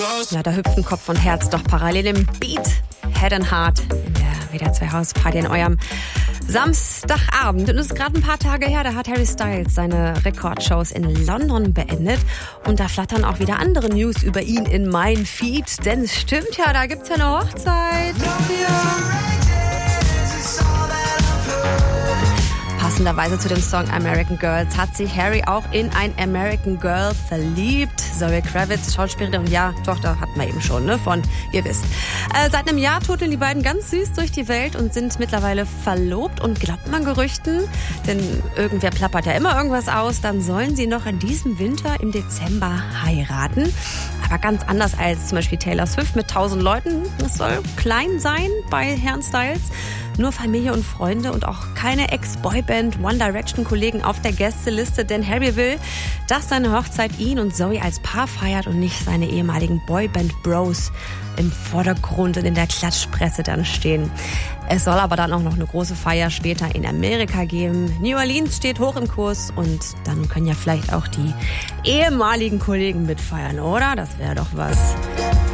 Ja, da hüpft ein Kopf und Herz doch parallel im Beat. Head and Heart in der WDR 2 Hausparty in eurem Samstagabend. Und es ist gerade ein paar Tage her, da hat Harry Styles seine Rekordshows in London beendet. Und da flattern auch wieder andere News über ihn in mein Feed. Denn es stimmt ja, da gibt's ja eine Hochzeit. Passenderweise zu dem Song American Girls hat sich Harry auch in ein American Girl verliebt. Zoe Kravitz, Schauspielerin, und ja, Tochter hatten wir eben schon, ne, von, ihr wisst. Seit einem Jahr turteln die beiden ganz süß durch die Welt und sind mittlerweile verlobt. Und glaubt man Gerüchten, denn irgendwer plappert ja immer irgendwas aus, dann sollen sie noch in diesem Winter im Dezember heiraten. Aber ganz anders als zum Beispiel Taylor Swift mit 1000 Leuten. Das soll klein sein bei Herrn Styles. Nur Familie und Freunde und auch keine Ex-Boyband One Direction-Kollegen auf der Gästeliste, denn Harry will, dass seine Hochzeit ihn und Zoe als Paar feiert und nicht seine ehemaligen Boyband-Bros im Vordergrund und in der Klatschpresse dann stehen. Es soll aber dann auch noch eine große Feier später in Amerika geben. New Orleans steht hoch im Kurs und dann können ja vielleicht auch die ehemaligen Kollegen mitfeiern, oder? Das wäre doch was.